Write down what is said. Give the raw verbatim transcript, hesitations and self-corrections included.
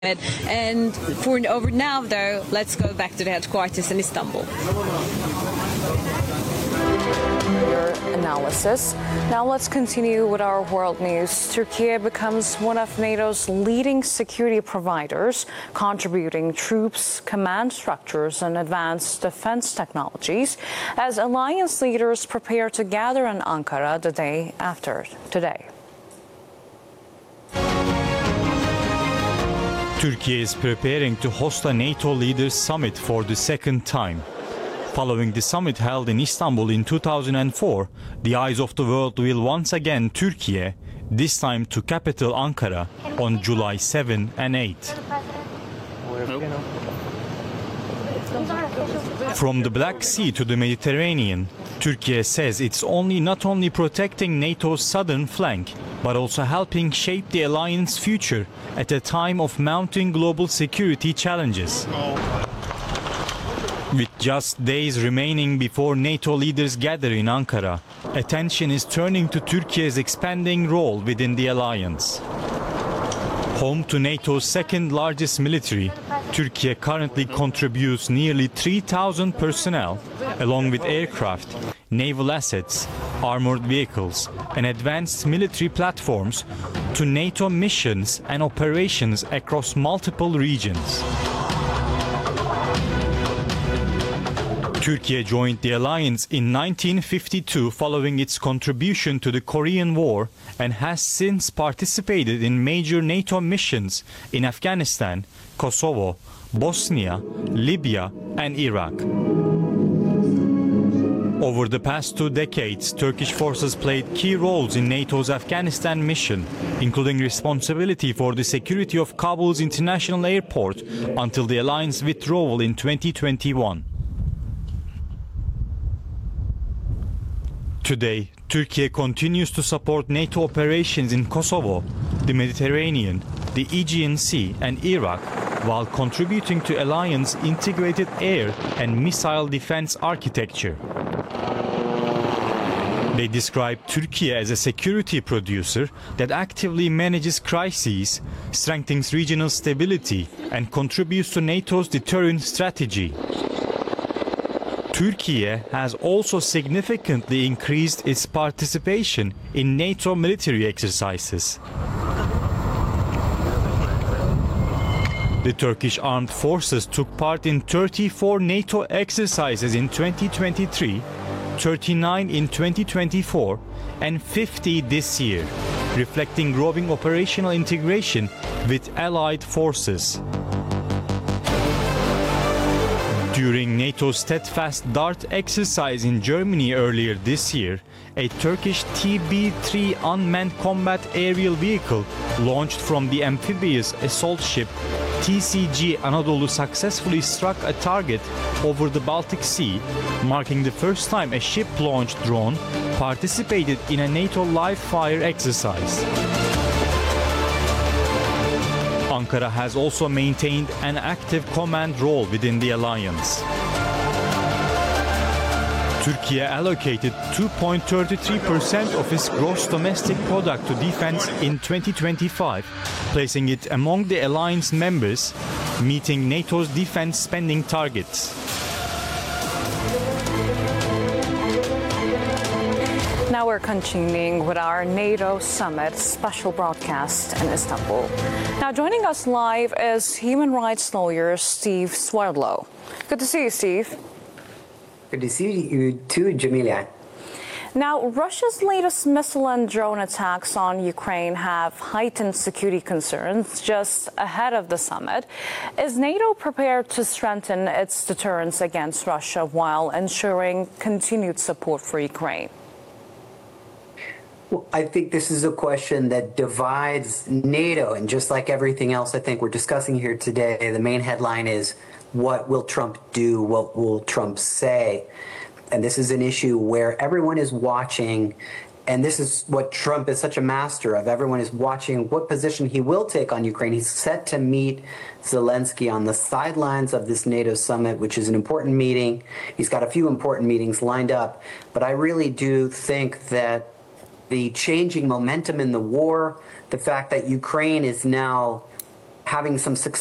And for over now, though, let's go back to the headquarters in Istanbul. Your analysis. Now let's continue with our world news. Turkey becomes one of NATO's leading security providers, contributing troops, command structures, and advanced defense technologies as alliance leaders prepare to gather in Ankara the day after today. Turkey is preparing to host a NATO leaders summit for the second time. Following the summit held in Istanbul in two thousand four, the eyes of the world will once again Turkey, this time to capital Ankara, on July seventh and eighth. From the Black Sea to the Mediterranean, Turkey says it's only not only protecting NATO's southern flank, but also helping shape the alliance's future at a time of mounting global security challenges. With just days remaining before NATO leaders gather in Ankara, attention is turning to Turkey's expanding role within the alliance. Home to NATO's second largest military, Turkey currently contributes nearly three thousand personnel, along with aircraft, naval assets, armored vehicles, and advanced military platforms to NATO missions and operations across multiple regions. Turkey joined the alliance in nineteen fifty-two following its contribution to the Korean War and has since participated in major NATO missions in Afghanistan, Kosovo, Bosnia, Libya, and Iraq. Over the past two decades, Turkish forces played key roles in NATO's Afghanistan mission, including responsibility for the security of Kabul's international airport until the alliance withdrawal in twenty twenty-one. Today, Turkey continues to support NATO operations in Kosovo, the Mediterranean, the Aegean Sea, and Iraq, while contributing to alliance integrated air and missile defense architecture. They describe Turkey as a security producer that actively manages crises, strengthens regional stability, and contributes to NATO's deterrent strategy. Turkey has also significantly increased its participation in NATO military exercises. The Turkish armed forces took part in thirty-four NATO exercises in twenty twenty-three, thirty-nine in twenty twenty-four, and fifty this year, reflecting growing operational integration with allied forces. During NATO's Steadfast Dart exercise in Germany earlier this year, a Turkish T B three unmanned combat aerial vehicle launched from the amphibious assault ship T C G Anadolu successfully struck a target over the Baltic Sea, marking the first time a ship-launched drone participated in a NATO live-fire exercise. Ankara has also maintained an active command role within the alliance. Turkey allocated two point three three percent of its gross domestic product to defense in twenty twenty-five, placing it among the alliance members, meeting NATO's defense spending targets. Now we're continuing with our NATO Summit special broadcast in Istanbul. Now joining us live is human rights lawyer Steve Swerdlow. Good to see you, Steve. Good to see you too, Jamelia. Now, Russia's latest missile and drone attacks on Ukraine have heightened security concerns just ahead of the summit. Is NATO prepared to strengthen its deterrence against Russia while ensuring continued support for Ukraine? Well, I think this is a question that divides NATO, and just like everything else I think we're discussing here today, the main headline is, what will Trump do? What will Trump say? And this is an issue where everyone is watching, and this is what Trump is such a master of. Everyone is watching what position he will take on Ukraine. He's set to meet Zelensky on the sidelines of this NATO summit, which is an important meeting. He's got a few important meetings lined up, but I really do think that the changing momentum in the war, the fact that Ukraine is now having some success